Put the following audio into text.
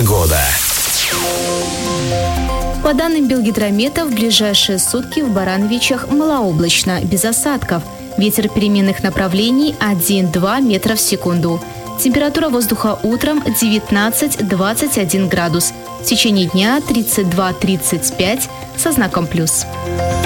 Погода. По данным Белгидромета, в ближайшие сутки в Барановичах малооблачно, без осадков. Ветер переменных направлений 1-2 метра в секунду. Температура воздуха утром 19-21 градус. В течение дня 32-35 со знаком плюс.